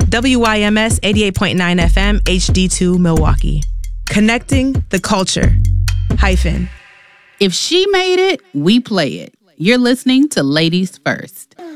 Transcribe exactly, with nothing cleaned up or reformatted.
W Y M S eighty-eight point nine F M, H D two Milwaukee. Connecting the culture. Hyphen. If she made it, we play it. You're listening to Ladies First.